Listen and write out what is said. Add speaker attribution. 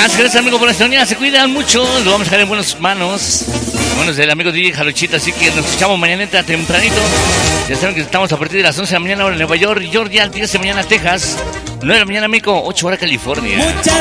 Speaker 1: Gracias, amigo, por la sintonía. Se cuidan mucho. Lo vamos a dejar en buenas manos. Manos del amigo DJ Jarochita. Así que nos escuchamos mañana tempranito. Ya saben que estamos a partir de las 11 de la mañana, hora en Nueva York, Georgia, 10 de la mañana, Texas, 9 de la mañana, México, 8 horas, California.